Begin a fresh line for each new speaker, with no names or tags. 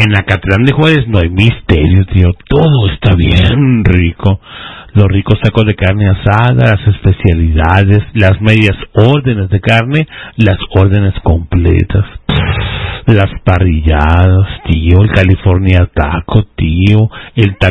En Acatlán de Juárez no hay misterio, tío. Todo está bien rico. Los ricos tacos de carne asada, las especialidades, las medias órdenes de carne, las órdenes completas. Las parrilladas, tío, el California Taco, tío, el